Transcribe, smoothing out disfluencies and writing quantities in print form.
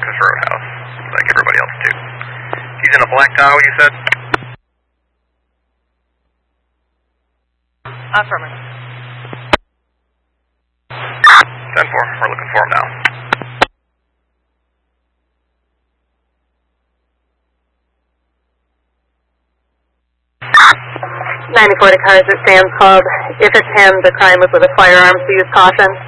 Texas Roadhouse, like everybody else too. He's in a black Tahoe, you said? Affirmative. 10-4, we're looking for him now. 94 to cars at Sam's Club. If it's him, the crime was with a firearm, so use caution.